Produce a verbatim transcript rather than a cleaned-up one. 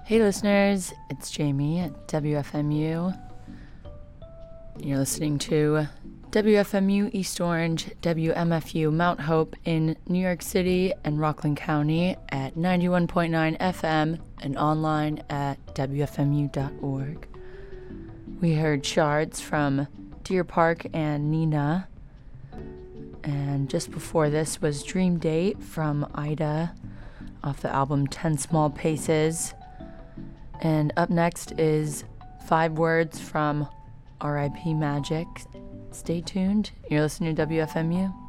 Hey listeners, it's Jamie at W F M U. You're listening to W F M U East Orange, W M F U Mount Hope in New York City and Rockland County at ninety-one point nine F M and online at W F M U dot org. We heard Shards from Deer Park and Nina. And just before this was Dream Date from Ida off the album ten Small Paces. And up next is Five Words from R I P Magic. Stay tuned. You're listening to W F M U.